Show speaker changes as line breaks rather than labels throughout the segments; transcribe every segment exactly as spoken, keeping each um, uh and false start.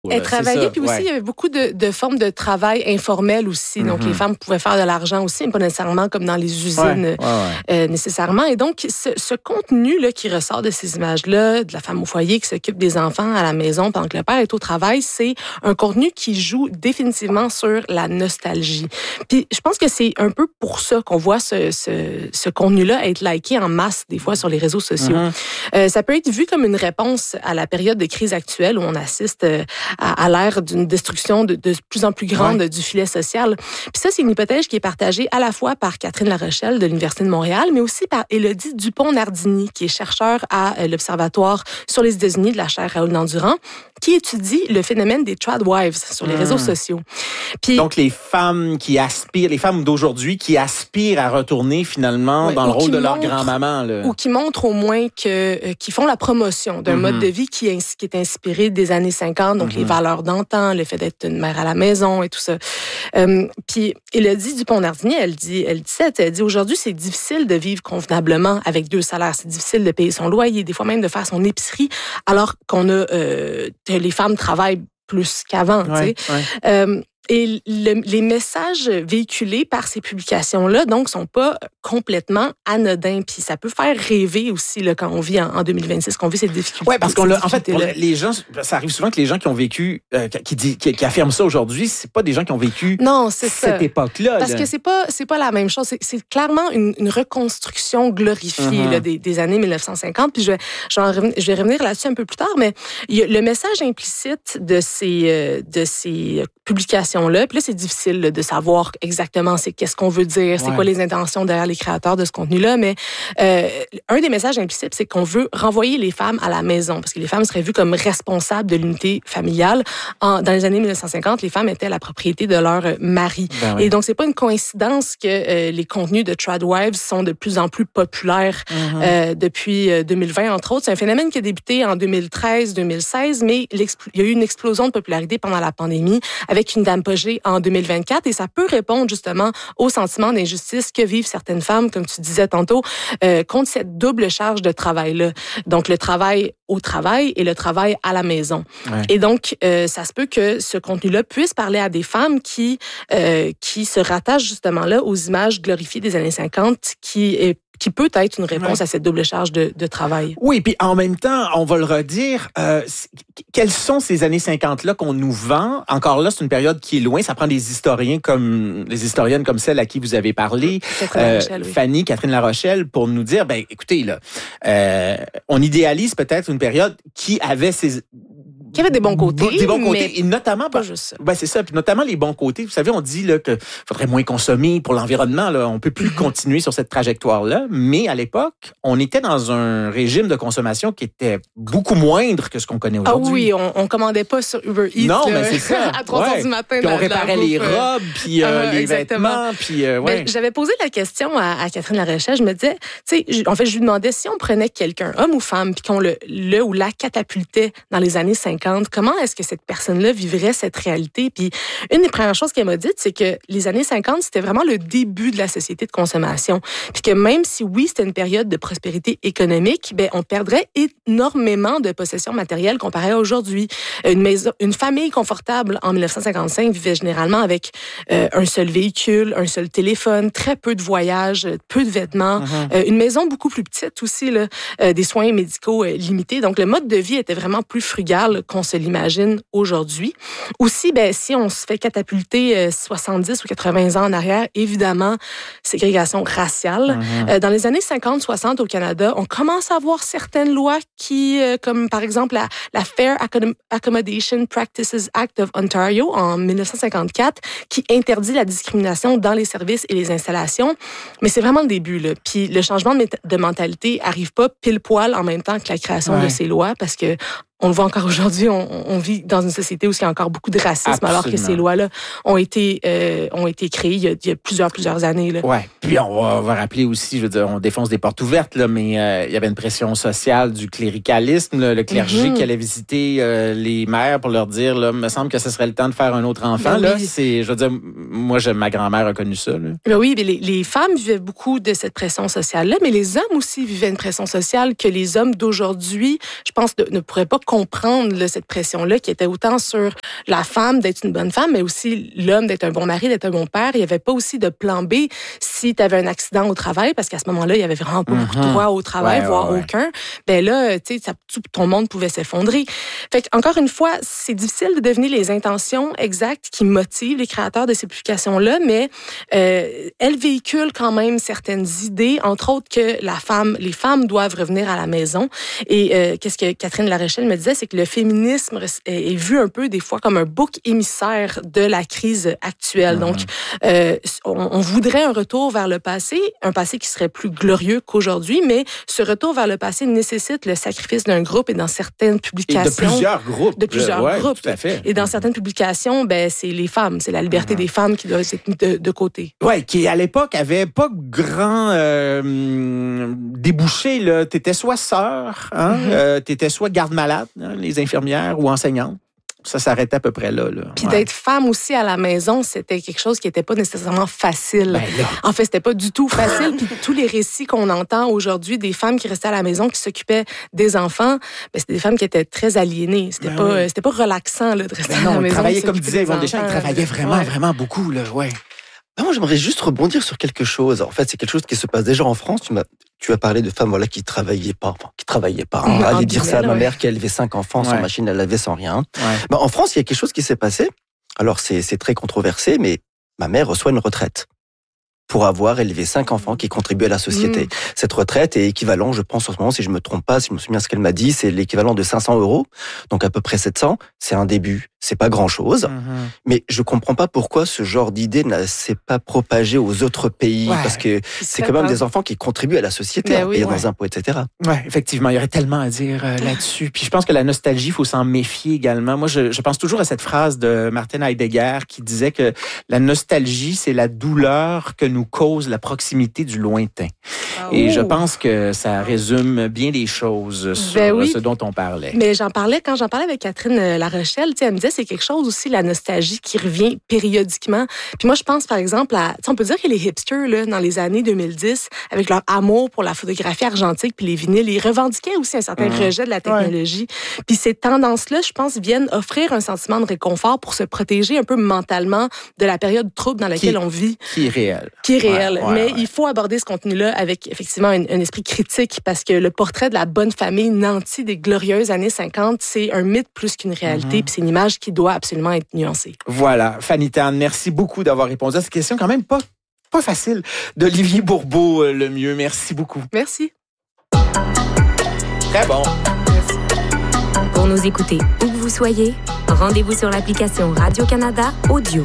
Elle travaillait, puis aussi, ouais. il y avait beaucoup de, de formes de travail informel aussi. Donc, mm-hmm. les femmes pouvaient faire de l'argent aussi, mais pas nécessairement comme dans les usines ouais, ouais, ouais. Euh, nécessairement. Et donc, ce, ce contenu-là qui ressort de ces images-là, de la femme au foyer qui s'occupe des enfants à la maison pendant que le père est au travail, c'est un contenu qui joue définitivement sur la nostalgie. Puis, je pense que c'est un peu pour ça qu'on voit ce, ce, ce contenu-là être liké en masse, des fois, sur les réseaux sociaux. Mm-hmm. Euh, ça peut être vu comme une réponse à la période de crise actuelle où on assiste euh, à, à l'ère d'une destruction de, de plus en plus grande ouais. du filet social. Puis ça, c'est une hypothèse qui est partagée à la fois par Catherine Larochelle de l'Université de Montréal, mais aussi par Élodie Dupont-Nardini, qui est chercheure à l'Observatoire sur les États-Unis de la chaire Raoul-Dandurand, qui étudie le phénomène des tradwives sur les mmh. réseaux sociaux.
Puis, donc, les femmes qui aspirent, les femmes d'aujourd'hui qui aspirent à retourner finalement ouais, dans le rôle de leur grand-maman. Là.
Ou qui montrent au moins que, euh, qui font la promotion d'un mmh. mode de vie qui est, qui est inspiré des années cinquante, donc mmh. les valeurs d'antan, le fait d'être une mère à la maison et tout ça. Euh, puis, Élodie Dupont-Nardini, elle dit, elle dit ça, elle dit aujourd'hui, c'est difficile de vivre convenablement avec deux salaires. C'est difficile de payer son loyer, des fois même de faire son épicerie, alors qu'on a, euh, les femmes travaillent plus qu'avant, ouais, tu sais. Ouais. Euh, Et le, les messages véhiculés par ces publications-là, donc, sont pas complètement anodins. Puis ça peut faire rêver aussi là, quand on vit en, en deux mille vingt-six, qu'on vit ces difficultés.
Oui, parce qu'on l'a. En fait, pour les gens, ça arrive souvent que les gens qui ont vécu, euh, qui, dit, qui, qui affirment ça aujourd'hui, c'est pas des gens qui ont vécu
non, c'est
cette
ça.
époque-là.
Parce
là.
que c'est pas, c'est pas la même chose. C'est, c'est clairement une, une reconstruction glorifiée mm-hmm. là, des, des années mille neuf cent cinquante. Puis je vais, je vais, je vais revenir là-dessus un peu plus tard, mais il y a le message implicite de ces, euh, de ces publications-là. Puis là, c'est difficile là, de savoir exactement c'est qu'est-ce qu'on veut dire, c'est ouais. quoi les intentions derrière les créateurs de ce contenu-là, mais euh, un des messages implicites, c'est qu'on veut renvoyer les femmes à la maison, parce que les femmes seraient vues comme responsables de l'unité familiale. En, dans les années mille neuf cent cinquante, les femmes étaient la propriété de leur mari. Ben oui. Et donc, c'est pas une coïncidence que euh, les contenus de Tradwives sont de plus en plus populaires mm-hmm. euh, depuis euh, deux mille vingt, entre autres. C'est un phénomène qui a débuté en deux mille treize deux mille seize, mais il y a eu une explosion de popularité pendant la pandémie, avec une apogée en deux mille vingt-quatre, et ça peut répondre justement au sentiment d'injustice que vivent certaines femmes, comme tu disais tantôt, euh, contre cette double charge de travail-là. Donc, le travail au travail et le travail à la maison. Ouais. Et donc, euh, ça se peut que ce contenu-là puisse parler à des femmes qui, euh, qui se rattachent justement là aux images glorifiées des années cinquante, qui est qui peut être une réponse ouais. à cette double charge de, de travail.
Oui, puis en même temps, on va le redire, euh, quelles sont ces années cinquante-là qu'on nous vend? Encore là, c'est une période qui est loin. Ça prend des historiens comme les historiennes comme celle à qui vous avez parlé,
Catherine euh, Larochelle, oui.
Fanny, Catherine Larochelle, pour nous dire, ben écoutez, là, euh, on idéalise peut-être une période qui avait ses...
qui avait des bons côtés.
Des bons côtés,
mais
et notamment...
pas juste ça.
Ben, c'est ça, puis notamment les bons côtés. Vous savez, on dit là, qu'il faudrait moins consommer pour l'environnement. Là. On ne peut plus mm-hmm. continuer sur cette trajectoire-là. Mais à l'époque, on était dans un régime de consommation qui était beaucoup moindre que ce qu'on connaît aujourd'hui.
Ah oui, on ne commandait pas sur Uber Eats
non,
là,
mais c'est ça.
à trois heures
ouais.
du matin.
Puis on réparait les robes, puis euh, euh, les exactement. vêtements. Puis, euh, ouais.
ben, j'avais posé la question à, à Catherine Larochelle. Je me disais, tu sais, en fait, je lui demandais si on prenait quelqu'un, homme ou femme, puis qu'on le, le ou la catapultait dans les années cinquante, comment est-ce que cette personne-là vivrait cette réalité? Puis une des premières choses qu'elle m'a dites, c'est que les années cinquante, c'était vraiment le début de la société de consommation. Puis que même si, oui, c'était une période de prospérité économique, ben on perdrait énormément de possessions matérielles comparé à aujourd'hui. Une maison, une famille confortable en mille neuf cent cinquante-cinq vivait généralement avec euh, un seul véhicule, un seul téléphone, très peu de voyages, peu de vêtements, mm-hmm. euh, une maison beaucoup plus petite aussi, là, euh, des soins médicaux euh, limités. Donc, le mode de vie était vraiment plus frugal qu'on se l'imagine aujourd'hui. Aussi, ben, si on se fait catapulter euh, soixante-dix ou quatre-vingts ans en arrière, évidemment, ségrégation raciale. Mm-hmm. Euh, dans les années cinquante soixante au Canada, on commence à voir certaines lois qui, euh, comme par exemple la, la Fair Accommodation Practices Act of Ontario en mille neuf cent cinquante-quatre, qui interdit la discrimination dans les services et les installations. Mais c'est vraiment le début, là. Puis le changement de, de mentalité arrive pas pile poil en même temps que la création ouais. de ces lois, parce que on le voit encore aujourd'hui, on, on vit dans une société où il y a encore beaucoup de racisme, Absolument. alors que ces lois-là ont été euh, ont été créées il y a, il y a plusieurs plusieurs années. Là.
Ouais. Puis on va, on va rappeler aussi, je veux dire, on défonce des portes ouvertes là, mais euh, il y avait une pression sociale du cléricalisme, là, le clergé mm-hmm. qui allait visiter euh, les mères pour leur dire, là, me semble que ce serait le temps de faire un autre enfant. Ben là, oui. c'est, je veux dire, moi, je, ma grand-mère a connu ça. Là.
Ben oui, mais les, les femmes vivaient beaucoup de cette pression sociale-là, mais les hommes aussi vivaient une pression sociale que les hommes d'aujourd'hui, je pense, de, ne pourraient pas comprendre là, cette pression-là qui était autant sur la femme d'être une bonne femme, mais aussi l'homme d'être un bon mari, d'être un bon père. Il n'y avait pas aussi de plan B si tu avais un accident au travail, parce qu'à ce moment-là, il n'y avait vraiment pas beaucoup de droits au travail,
ouais,
voire
ouais, ouais.
aucun. Ben là, tu sais, tout ton monde pouvait s'effondrer. Fait qu'encore une fois, c'est difficile de deviner les intentions exactes qui motivent les créateurs de ces publications-là, mais euh, elles véhiculent quand même certaines idées, entre autres que la femme, les femmes doivent revenir à la maison. Et euh, qu'est-ce que Catherine Larochelle me disait, c'est que le féminisme est vu un peu des fois comme un bouc émissaire de la crise actuelle. Mm-hmm. Donc, euh, on, on voudrait un retour vers le passé, un passé qui serait plus glorieux qu'aujourd'hui, mais ce retour vers le passé nécessite le sacrifice d'un groupe et dans certaines publications...
Et de plusieurs groupes.
De plusieurs
ouais,
groupes.
Tout à fait.
Et dans certaines publications, ben, c'est les femmes, c'est la liberté mm-hmm. des femmes qui doit être mise de, de côté.
Oui, qui à l'époque avait pas grand euh, débouché. Là. T'étais soit sœur, hein, mm-hmm. euh, t'étais soit garde-malade, hein, les infirmières, ou enseignante. Ça s'arrêtait à peu près là. là.
Puis
ouais.
d'être femme aussi à la maison, c'était quelque chose qui n'était pas nécessairement facile.
Ben là.
En fait, c'était pas du tout facile. Puis tous les récits qu'on entend aujourd'hui des femmes qui restaient à la maison, qui s'occupaient des enfants, ben, c'était des femmes qui étaient très aliénées. C'était
ben
pas,
oui.
c'était pas relaxant là, de rester
ben non,
à la maison.
Travailler comme disait Yvon Deschamps, ils travaillaient vraiment, ouais. vraiment beaucoup. Là, ouais.
Ben moi, j'aimerais juste rebondir sur quelque chose. En fait, c'est quelque chose qui se passe déjà en France. Tu m'as, tu as parlé de femmes voilà, qui ne travaillaient pas. Enfin, qui travaillaient pas. Hein. Aller dire ça à ma mère qui a élevé cinq enfants sans ouais. machine à laver, sans rien. Ouais. Ben, en France, il y a quelque chose qui s'est passé. Alors, c'est, c'est très controversé, mais ma mère reçoit une retraite pour avoir élevé cinq enfants qui contribuent à la société. Mmh. Cette retraite est équivalent, je pense en ce moment, si je me trompe pas, si je me souviens ce qu'elle m'a dit, c'est l'équivalent de cinq cents euros, donc à peu près sept cents. C'est un début, c'est pas grand-chose, mmh. mais je comprends pas pourquoi ce genre d'idée ne s'est pas propagé aux autres pays, ouais. parce que c'est, c'est quand même pas. Des enfants qui contribuent à la société, hein, oui, payant ouais. leurs impôts, et cetera.
Oui, effectivement, il y aurait tellement à dire euh, là-dessus. Puis je pense que la nostalgie, il faut s'en méfier également. Moi, je, je pense toujours à cette phrase de Martin Heidegger qui disait que la nostalgie, c'est la douleur que nous cause la proximité du lointain. Oh. Et je pense que ça résume bien les choses sur ben oui. ce dont on parlait.
Mais j'en parlais, quand j'en parlais avec Catherine Larochelle, elle me disait c'est quelque chose aussi, la nostalgie qui revient périodiquement. Puis moi, je pense par exemple à, on peut dire que les hipsters, là, dans les années deux mille dix, avec leur amour pour la photographie argentique puis les vinyles, ils revendiquaient aussi un certain mmh. rejet de la technologie. Ouais. Puis ces tendances-là, je pense, viennent offrir un sentiment de réconfort pour se protéger un peu mentalement de la période trouble dans laquelle
qui,
on vit.
Qui est réelle.
Qui est réelle. Ouais, ouais, mais ouais. il faut aborder ce contenu-là avec effectivement un, un esprit critique parce que le portrait de la bonne famille nantie des glorieuses années cinquante, c'est un mythe plus qu'une réalité, mm-hmm. puis c'est une image qui doit absolument être nuancée.
Voilà. Fanny Tan, merci beaucoup d'avoir répondu à cette question quand même pas, pas facile d'Olivier Bourbeau, euh, le mieux. Merci beaucoup.
Merci.
Très bon.
Merci.
Pour nous écouter où que vous soyez, rendez-vous sur l'application Radio-Canada Audio.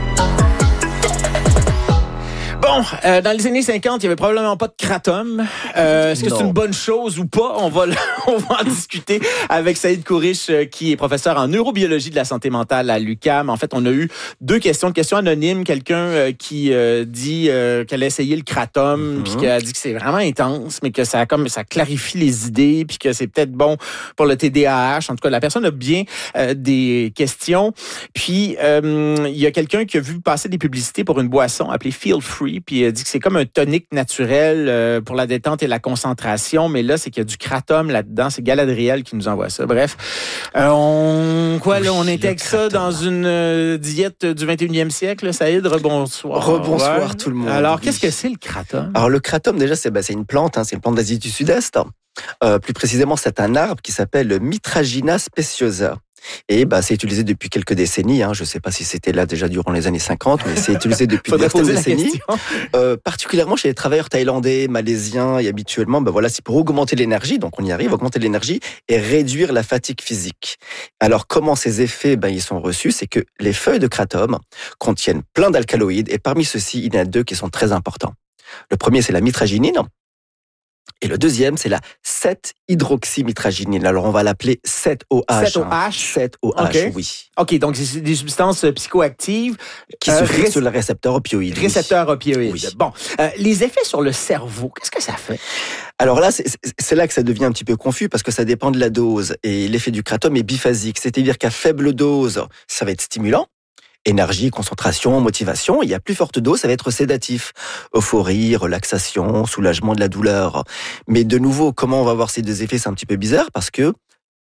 Bon, euh, dans les années cinquante, il y avait probablement pas de kratom. Euh, est-ce que non. c'est une bonne chose ou pas? On va, on va en discuter avec Saïd Kourish, qui est professeur en neurobiologie de la santé mentale à l'U Q A M. En fait, on a eu deux questions, une question anonyme, quelqu'un euh, qui euh, dit euh, qu'elle a essayé le kratom, mm-hmm. puis qui a dit que c'est vraiment intense, mais que ça comme ça clarifie les idées, puis que c'est peut-être bon pour le T D A H. En tout cas, la personne a bien euh, des questions. Puis euh, il y a quelqu'un qui a vu passer des publicités pour une boisson appelée Feel Free. Puis il dit que c'est comme un tonique naturel euh, pour la détente et la concentration, mais là, c'est qu'il y a du kratom là-dedans. C'est Galadriel qui nous envoie ça. Bref, euh, on quoi là, on intègre ça dans une euh, diète du vingt et unième siècle, Saïd. Rebonsoir.
Rebonsoir ouais. tout le monde.
Alors,
oui.
qu'est-ce que c'est le kratom?
Alors, le kratom, déjà, c'est, bah, c'est une plante, hein, c'est une plante d'Asie du Sud-Est. Euh, plus précisément, c'est un arbre qui s'appelle Mitragina speciosa. Et bah, c'est utilisé depuis quelques décennies. Hein. Je ne sais pas si c'était là déjà durant les années cinquante, mais c'est utilisé depuis des décennies. Euh, particulièrement chez les travailleurs thaïlandais, malaisiens et habituellement, bah, voilà, c'est pour augmenter l'énergie. Donc on y arrive, augmenter l'énergie et réduire la fatigue physique. Alors comment ces effets, bah, ils sont reçus? C'est que les feuilles de kratom contiennent plein d'alcaloïdes et parmi ceux-ci, il y en a deux qui sont très importants. Le premier, c'est la mitraginine. Et le deuxième, c'est la sept hydroxymitraginine. Alors, on va l'appeler sept O H.
sept O H?
sept O H,
okay.
oui.
OK, donc c'est des substances psychoactives.
Qui euh, se fixent ré- sur le récepteur opioïde.
Récepteur oui. opioïde. Oui. Bon, euh, les effets sur le cerveau, qu'est-ce que ça fait?
Alors là, c'est, c'est là que ça devient un petit peu confus parce que ça dépend de la dose. Et l'effet du kratom est biphasique. C'est-à-dire qu'à faible dose, ça va être stimulant. Énergie, concentration, motivation. Il y a plus forte dose, ça va être sédatif. Euphorie, relaxation, soulagement de la douleur. Mais de nouveau, comment on va voir ces deux effets? C'est un petit peu bizarre parce que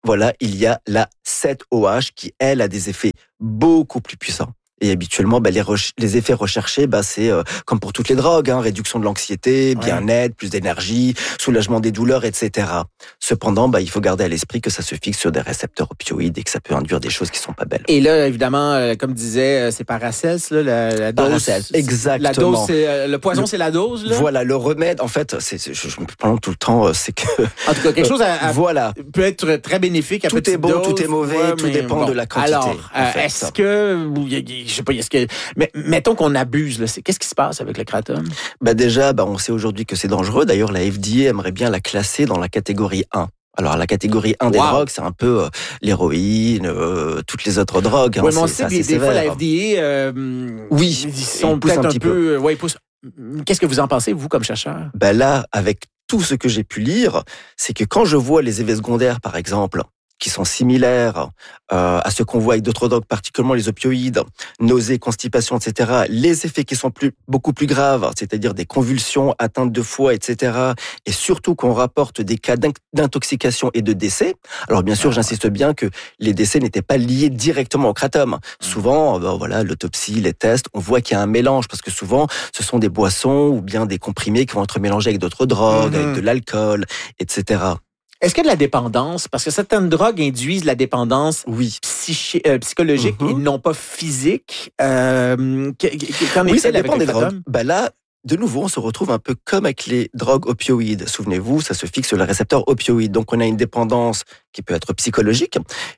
voilà, il y a la sept O H qui, elle, a des effets beaucoup plus puissants. Et habituellement, bah, les, re- les effets recherchés, bah, c'est euh, comme pour toutes les drogues, hein, réduction de l'anxiété, bien-être, plus d'énergie, soulagement des douleurs, et cetera. Cependant, bah, il faut garder à l'esprit que ça se fixe sur des récepteurs opioïdes et que ça peut induire des choses qui sont pas belles.
Et là, évidemment, euh, comme disait, euh, c'est Paracels, là, la, la dose.
Paracels, exactement.
La dose, c'est, euh, le poison, le, c'est la dose, là.
Voilà, le remède, en fait, c'est, c'est, je, je me prends tout le temps, euh, c'est que...
En tout cas, quelque chose à, à,
voilà.
peut être très bénéfique à
tout
petite
est bon,
dose,
tout est mauvais,
ouais,
tout dépend
bon.
de la quantité.
Alors, euh,
en fait,
est-ce
ça.
que, je sais pas, est-ce que, mais mettons qu'on abuse, là, c'est, qu'est-ce qui se passe avec le kratom?
Bah déjà, bah on sait aujourd'hui que c'est dangereux. D'ailleurs, la F D A aimerait bien la classer dans la catégorie un. Alors, la catégorie un des wow. drogues, c'est un peu euh, l'héroïne, euh, toutes les autres drogues.
Oui,
hein,
mais on
c'est,
sait
c'est
des,
assez
des fois,
sévère.
la F D A, euh,
oui,
ils sont peut-être un, un peu... peu ouais, ils poussent. Qu'est-ce que vous en pensez, vous, comme chercheur?
Ben là, avec tout ce que j'ai pu lire, c'est que quand je vois les effets secondaires, par exemple, qui sont similaires euh, à ce qu'on voit avec d'autres drogues, particulièrement les opioïdes, nausées, constipation, et cetera. Les effets qui sont plus, beaucoup plus graves, c'est-à-dire des convulsions, atteintes de foie, et cetera. Et surtout qu'on rapporte des cas d'intoxication et de décès. Alors bien sûr, ah, j'insiste bien que les décès n'étaient pas liés directement au kratom. Mmh. Souvent, ben voilà, l'autopsie, les tests, on voit qu'il y a un mélange parce que souvent, ce sont des boissons ou bien des comprimés qui vont être mélangés avec d'autres drogues, mmh. avec de l'alcool, et cetera.
Est-ce qu'il y a de la dépendance? Parce que certaines drogues induisent la dépendance
oui.
psychi- euh, psychologique mm-hmm. et non pas physique. Euh, qu'en
oui, ça dépend
avec
des drogues. Ben là, de nouveau, on se retrouve un peu comme avec les drogues opioïdes. Souvenez-vous, ça se fixe sur le récepteur opioïde. Donc, on a une dépendance qui peut être psychologique.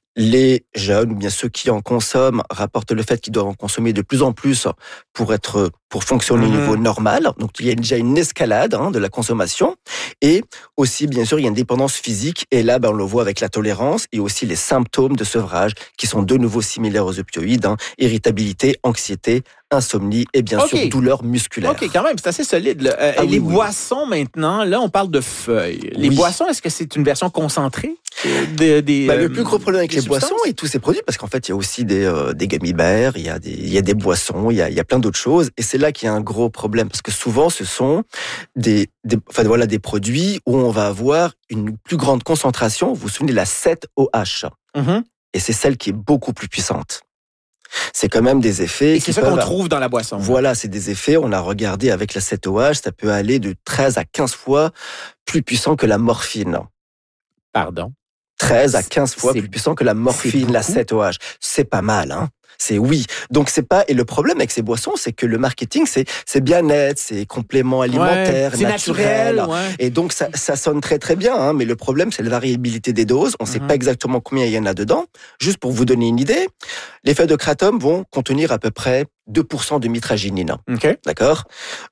Les jeunes, ou bien ceux qui en consomment, rapportent le fait qu'ils doivent en consommer de plus en plus pour être, pour fonctionner mmh. au niveau normal. Donc, il y a déjà une escalade hein, de la consommation. Et aussi, bien sûr, il y a une dépendance physique. Et là, ben, on le voit avec la tolérance et aussi les symptômes de sevrage qui sont de nouveau similaires aux opioïdes. Hein. Irritabilité, anxiété, insomnie et bien okay. sûr douleur musculaire.
OK, quand même, c'est assez solide. Là. Euh, ah, et oui, les oui. boissons, maintenant, là, on parle de feuilles. Les oui. boissons, est-ce que c'est une version concentrée? Des, des,
bah,
euh,
le plus gros problème avec les
substances?
boissons et tous ces produits, parce qu'en fait, il y a aussi des, euh, des gummy bears, il y a des, il y a des boissons, il y a, il y a plein d'autres choses. Et c'est là qu'il y a un gros problème, parce que souvent, ce sont des, des, enfin, voilà, des produits où on va avoir une plus grande concentration. Vous vous souvenez de la sept O H. Mm-hmm. Et c'est celle qui est beaucoup plus puissante. C'est quand même des effets.
Et c'est ça qu'on trouve dans la boisson.
Voilà, c'est des effets. On a regardé avec la sept O H, ça peut aller de treize à quinze fois plus puissant que la morphine.
Pardon?
treize à quinze fois c'est, plus puissant que la morphine, la sept O H. C'est pas mal, hein. C'est oui. Donc c'est pas, et le problème avec ces boissons, c'est que le marketing, c'est, c'est bien-être, c'est complément alimentaire,
ouais, c'est naturel.
naturel ouais. Et donc ça, ça sonne très très bien, hein, mais le problème, c'est la variabilité des doses. On mm-hmm. sait pas exactement combien il y en a dedans. Juste pour vous donner une idée, les feuilles de kratom vont contenir à peu près deux pour cent de mitragynine.
Okay.
D'accord?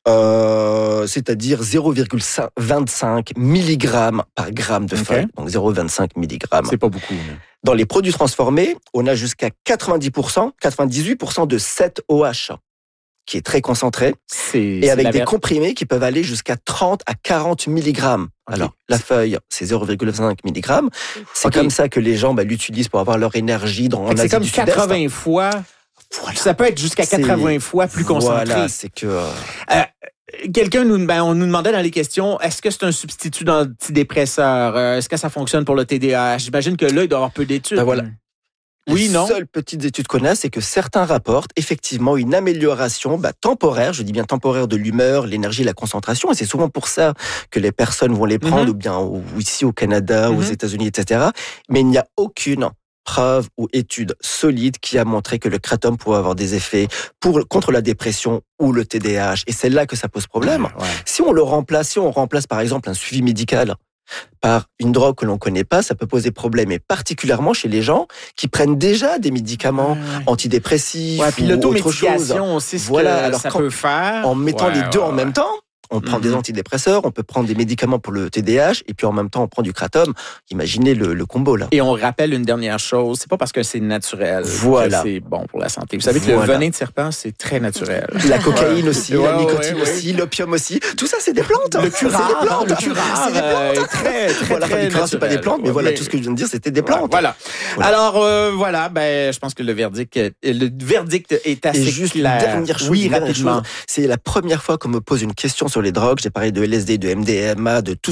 Euh, c'est-à-dire zéro virgule vingt-cinq milligrammes par gramme de feuille. Okay. Donc zéro virgule vingt-cinq milligrammes.
C'est pas beaucoup. Mais...
Dans les produits transformés, on a jusqu'à quatre-vingt-dix pour cent, quatre-vingt-dix-huit pour cent de sept O H, qui est très concentré.
C'est,
et avec
c'est
des
ver...
comprimés qui peuvent aller jusqu'à trente à quarante milligrammes. Okay. Alors, la feuille, c'est zéro virgule vingt-cinq milligrammes. C'est okay. comme ça que les gens bah, l'utilisent pour avoir leur énergie dans en
C'est comme quatre-vingts fois... Voilà. Ça peut être jusqu'à quatre-vingts c'est... fois plus concentré.
Voilà, c'est que... Euh...
Euh, quelqu'un nous, ben, on nous demandait dans les questions, est-ce que c'est un substitut d'antidépresseur? Euh, est-ce que ça fonctionne pour le T D A H? J'imagine que là, il doit y avoir peu d'études.
Ben voilà.
Oui,
Les
non?
seules petites études qu'on a, c'est que certains rapportent effectivement une amélioration bah, temporaire, je dis bien temporaire, de l'humeur, l'énergie, la concentration. Et c'est souvent pour ça que les personnes vont les prendre, mm-hmm. ou bien ou ici au Canada, mm-hmm. aux États-Unis, et cetera. Mais il n'y a aucune preuve ou étude solide qui a montré que le kratom pouvait avoir des effets pour, contre la dépression ou le T D A H. Et c'est là que ça pose problème. Ouais, ouais. Si on le remplace, si on remplace par exemple un suivi médical par une drogue que l'on connaît pas, ça peut poser problème. Et particulièrement chez les gens qui prennent déjà des médicaments ouais, ouais. antidépressifs
ouais, puis
ou autre chose.
On sait ce
voilà,
que
alors
ça
quand,
peut faire.
En mettant
ouais,
les deux
ouais,
en
ouais. même
temps, on prend mm-hmm. des antidépresseurs, on peut prendre des médicaments pour le T D A H, et puis en même temps, on prend du kratom. Imaginez le, le combo, là.
Et on rappelle une dernière chose, c'est pas parce que c'est naturel
voilà.
que c'est bon pour la santé. Vous savez que
voilà.
le venin de serpent, c'est très naturel.
La cocaïne aussi,
ouais,
la nicotine
ouais,
aussi,
ouais.
l'opium aussi. Tout ça, c'est des plantes.
Le curare,
c'est des plantes.
le curare,
c'est des plantes.
Euh, très, très,
voilà,
très
le curare, c'est pas des plantes, mais
ouais,
voilà,
mais...
tout ce que je viens de dire, c'était des plantes.
Voilà. voilà. Alors, euh, voilà, ben, je pense que le verdict, le verdict est assez
et juste
clair.
Une dernière chose,
oui,
une dernière
rapidement.
Chose, c'est la première fois qu'on me pose une question sur les drogues. J'ai parlé de L S D, de M D M A, de tout ce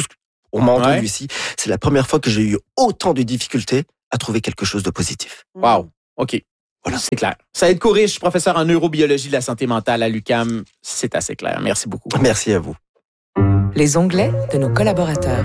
on m'a entendu
Ouais.
ici. C'est la première fois que j'ai eu autant de difficultés à trouver quelque chose de positif.
Wow. OK.
Voilà.
C'est clair. Saïd Kourish, professeur en neurobiologie de la santé mentale à l'U Q A M. C'est assez clair. Merci beaucoup.
Merci à vous.
Les onglets de nos collaborateurs.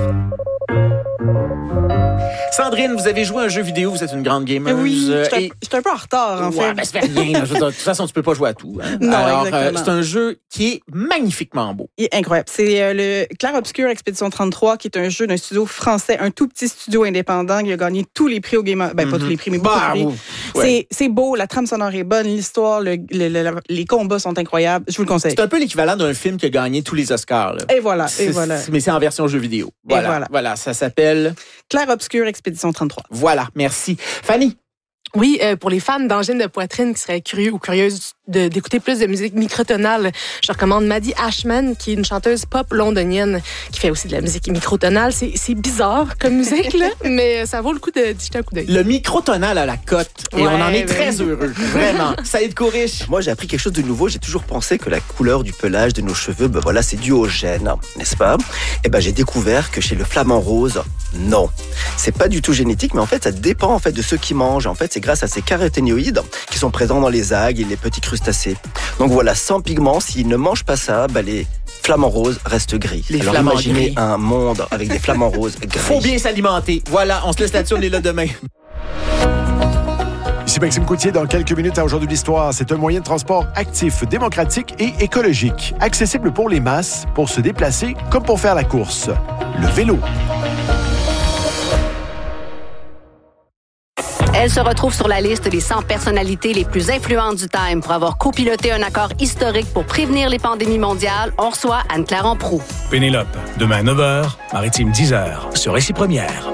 Sandrine, vous avez joué à un jeu vidéo, vous êtes une grande gameuse.
Oui,
euh,
j'étais
et-
un, j'étais un peu en retard, en
Ouais,
fait.
ben, ça fait rien. là. Je veux dire, de toute façon, tu peux pas jouer à tout. Hein.
Non,
Alors,
exactement.
c'est un jeu qui est magnifiquement beau.
Il est incroyable. C'est euh, le Clair Obscur Expédition trente-trois, qui est un jeu d'un studio français, un tout petit studio indépendant qui a gagné tous les prix au Game Ben, pas tous les prix, mais beaucoup
Bah,
de prix.
oui. Ouais.
C'est, c'est beau, la trame sonore est bonne, l'histoire, le, le- le- les combats sont incroyables. Je vous le conseille.
C'est un peu l'équivalent d'un film qui a gagné tous les Oscars. Là.
Et voilà, et
C'est-
voilà.
Mais c'est en version jeu vidéo. Voilà,
voilà.
voilà. Ça s'appelle...
Clair Obscur Expédition trente-trois.
Voilà, merci. Fanny,
Oui, euh, pour les fans d'angines de poitrine qui seraient curieux ou curieuses de, d'écouter plus de musique microtonale, je recommande Maddie Ashman, qui est une chanteuse pop londonienne qui fait aussi de la musique microtonale. C'est, c'est bizarre comme musique, là, mais ça vaut le coup de, d'y jeter un coup d'œil.
le microtonal à la cote. Et
Ouais,
on en est
ben
très
oui.
heureux. Vraiment. Saïd Kourish.
Moi, j'ai appris quelque chose de nouveau. J'ai toujours pensé que la couleur du pelage de nos cheveux, ben voilà, c'est dû au gène, n'est-ce pas? Et ben, j'ai découvert que chez le flamand rose, non. C'est pas du tout génétique, mais en fait, ça dépend, en fait, de ceux qui mangent. En fait, c'est grâce à ces caroténoïdes qui sont présents dans les algues et les petits crustacés. Donc voilà, sans pigments, s'ils ne mangent pas ça, ben, les flamants roses restent gris.
Les
Alors
flamants
imaginez
gris.
un monde avec des flamants roses gris.
Faut bien s'alimenter. Voilà, on se laisse là-dessus, on est là demain.
Ici Maxime Coutier, dans quelques minutes à Aujourd'hui de l'Histoire. C'est un moyen de transport actif, démocratique et écologique. Accessible pour les masses, pour se déplacer comme pour faire la course. Le vélo.
Elle se retrouve sur la liste des cent personnalités les plus influentes du Time pour avoir copiloté un accord historique pour prévenir les pandémies mondiales. On reçoit Anne-Claire Amproux.
Pénélope, demain à neuf heures, Maritime dix heures, sur Récit Première.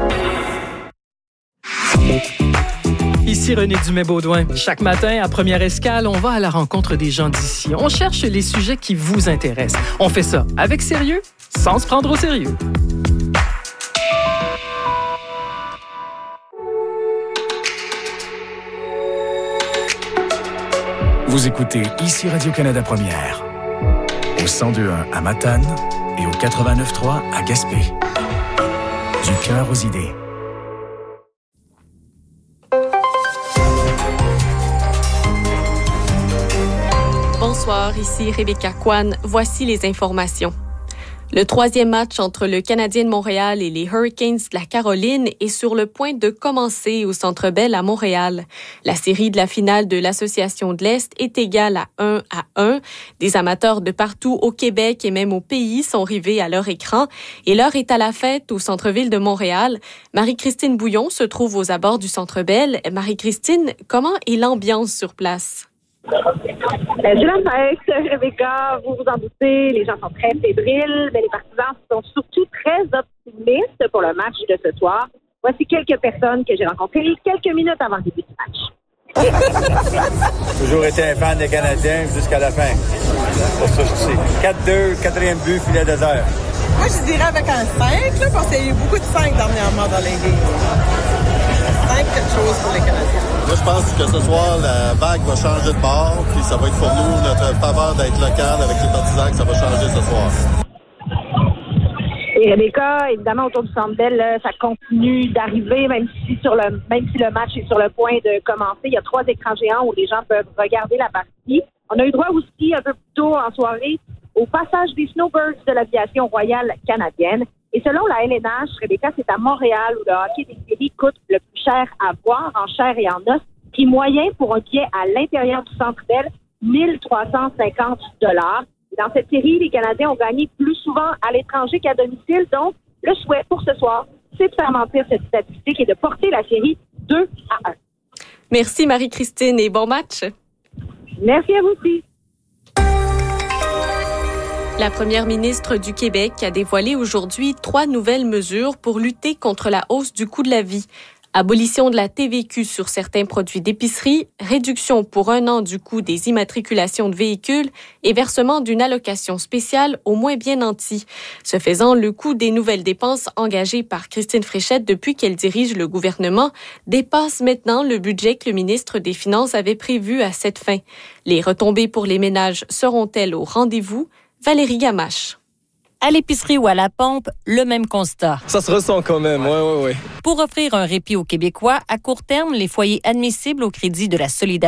Ici René Dumais-Baudouin. Chaque matin, à Première Escale, on va à la rencontre des gens d'ici. On cherche les sujets qui vous intéressent. On fait ça avec sérieux, sans se prendre au sérieux.
Vous écoutez Ici Radio-Canada Première. Au cent deux point un à Matane et au quatre-vingt-neuf point trois à Gaspé. Du cœur aux idées.
Bonsoir, ici Rebecca Kwan. Voici les informations. Le troisième match entre le Canadien de Montréal et les Hurricanes de la Caroline est sur le point de commencer au Centre Bell à Montréal. La série de la finale de l'Association de l'Est est égale à un à un. Des amateurs de partout au Québec et même au pays sont rivés à leur écran. Et l'heure est à la fête au centre-ville de Montréal. Marie-Christine Bouillon se trouve aux abords du Centre Bell. Marie-Christine, comment est l'ambiance sur place?
C'est la fête, Rebecca, vous vous en doutez, les gens sont très fébriles, mais les partisans sont surtout très optimistes pour le match de ce soir. Voici quelques personnes que j'ai rencontrées quelques minutes avant le début du match.
Toujours été un fan des Canadiens jusqu'à la fin. C'est pour ça que je sais. quatre deux, quatrième but, filet désert.
Moi, je dirais avec un cinq, là, parce qu'il y a eu beaucoup de cinq dernièrement dans les games. cinq quelque chose pour les Canadiens.
Moi, je pense que ce soir, la vague va changer de bord, puis ça va être pour nous notre faveur d'être local avec les partisans que ça va changer ce soir.
Et Rebecca, évidemment, autour du Centre Bell, là, ça continue d'arriver, même si sur le même si le match est sur le point de commencer. Il y a trois écrans géants où les gens peuvent regarder la partie. On a eu droit aussi, un peu plus tôt en soirée, au passage des Snowbirds de l'aviation royale canadienne. Et selon la L N H, Rebecca, c'est à Montréal où le hockey des séries coûte le plus cher à voir, en chair et en os. Prix moyen pour un billet à l'intérieur du Centre Bell, mille trois cent cinquante dollars. Dans cette série, les Canadiens ont gagné plus souvent à l'étranger qu'à domicile. Donc, le souhait pour ce soir, c'est de faire mentir cette statistique et de porter la série deux à un.
Merci Marie-Christine et bon match.
Merci à vous aussi.
La première ministre du Québec a dévoilé aujourd'hui trois nouvelles mesures pour lutter contre la hausse du coût de la vie. Abolition de la T V Q sur certains produits d'épicerie, réduction pour un an du coût des immatriculations de véhicules et versement d'une allocation spéciale aux moins bien nantis. Ce faisant, le coût des nouvelles dépenses engagées par Christine Fréchette depuis qu'elle dirige le gouvernement dépasse maintenant le budget que le ministre des Finances avait prévu à cette fin. Les retombées pour les ménages seront-elles au rendez-vous? Valérie Gamache.
À l'épicerie ou à la pompe, le même constat.
Ça se ressent quand même, oui, oui, oui.
Pour offrir un répit aux Québécois, à court terme, les foyers admissibles au crédit de la solidarité